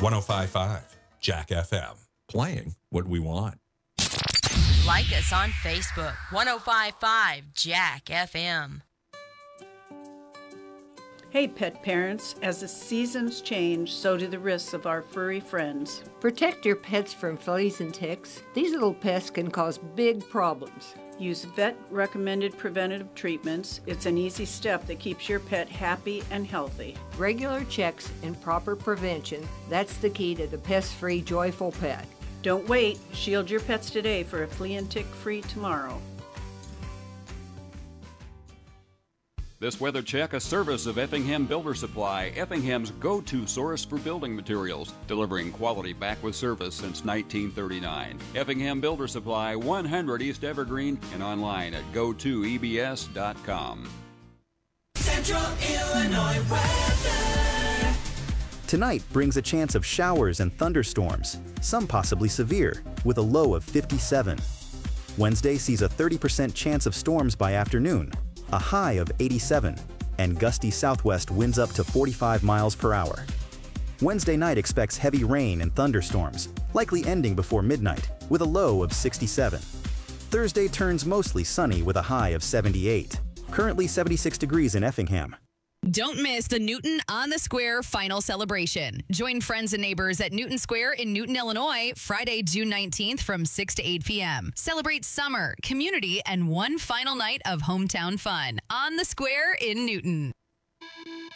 105.5 Jack FM. Playing what we want. Like us on Facebook, 105.5 Jack FM. Hey, pet parents, as the seasons change, so do the risks of our furry friends. Protect your pets from fleas and ticks. These little pests can cause big problems. Use vet-recommended preventative treatments. It's an easy step that keeps your pet happy and healthy. Regular checks and proper prevention, that's the key to the pest-free, joyful pet. Don't wait. Shield your pets today for a flea and tick-free tomorrow. This weather check, a service of Effingham Builder Supply, Effingham's go-to source for building materials, delivering quality back with service since 1939. Effingham Builder Supply, 100 East Evergreen, and online at go2ebs.com. Central Illinois weather. Tonight brings a chance of showers and thunderstorms, some possibly severe, with a low of 57. Wednesday sees a 30% chance of storms by afternoon, a high of 87, and gusty southwest winds up to 45 miles per hour. Wednesday night expects heavy rain and thunderstorms, likely ending before midnight, with a low of 67. Thursday turns mostly sunny with a high of 78. Currently 76 degrees in Effingham. Don't miss the Newton on the Square final celebration. Join friends and neighbors at Newton Square in Newton, Illinois, Friday, June 19th from 6 to 8 p.m. Celebrate summer, community, and one final night of hometown fun on the Square in Newton.